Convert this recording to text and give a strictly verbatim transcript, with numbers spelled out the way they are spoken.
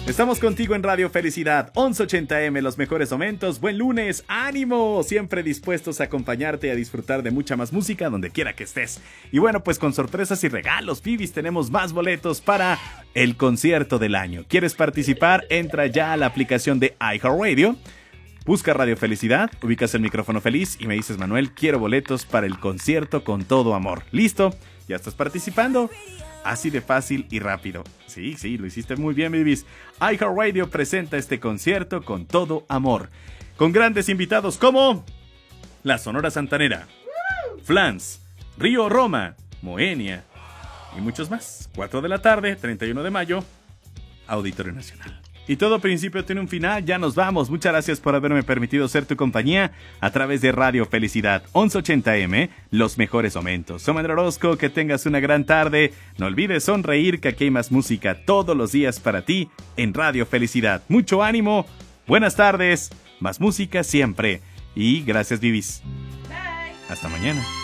Estamos contigo en Radio Felicidad, once ochenta eme, los mejores momentos. Buen lunes, ánimo, siempre dispuestos a acompañarte y a disfrutar de mucha más música donde quiera que estés. Y bueno, pues con sorpresas y regalos, Vivis, tenemos más boletos para el concierto del año. ¿Quieres participar? Entra ya a la aplicación de iHeartRadio, busca Radio Felicidad, ubicas el micrófono feliz y me dices: Manuel, quiero boletos para el concierto con todo amor. ¿Listo? ¿Ya estás participando? Así de fácil y rápido. Sí, sí, lo hiciste muy bien, Vivis. iHeartRadio presenta este concierto con todo amor, con grandes invitados como la Sonora Santanera, Flans, Río Roma, Moenia y muchos más. cuatro de la tarde, treinta y uno de mayo, Auditorio Nacional. Y todo principio tiene un final, ya nos vamos. Muchas gracias por haberme permitido ser tu compañía a través de Radio Felicidad, once ochenta eme, los mejores momentos. Soy Manuel Orozco, que tengas una gran tarde. No olvides sonreír, que aquí hay más música todos los días para ti en Radio Felicidad. Mucho ánimo, buenas tardes, más música siempre. Y gracias, Vivis. Bye. Hasta mañana.